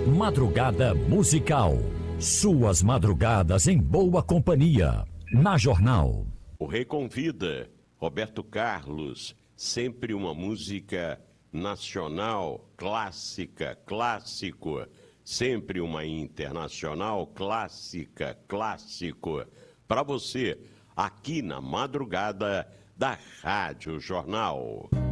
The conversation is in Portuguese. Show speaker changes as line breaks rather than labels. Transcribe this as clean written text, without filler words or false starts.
Madrugada musical. Suas madrugadas em boa companhia. Na Jornal.
O Rei convida. Roberto Carlos. Sempre uma música nacional, clássica, clássico. Sempre uma internacional, clássica, clássico. Para você, aqui na madrugada da Rádio Jornal.